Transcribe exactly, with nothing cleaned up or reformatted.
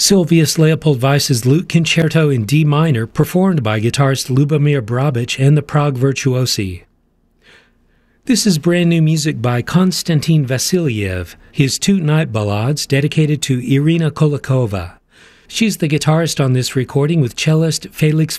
Sylvius Leopold Weiss's Lute Concerto in D minor, performed by guitarist Lubomir Brabic and the Prague Virtuosi. This is brand new music by Konstantin Vasilyev, his two night ballades dedicated to Irina Kolakova. She's the guitarist on this recording with cellist Felix